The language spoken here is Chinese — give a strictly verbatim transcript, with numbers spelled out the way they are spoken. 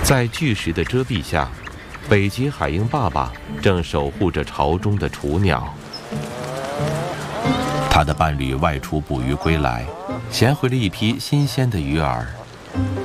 在巨石的遮蔽下，北极海鹰爸爸正守护着巢中的雏鸟。他的伴侣外出捕鱼归来，衔回了一批新鲜的鱼饵。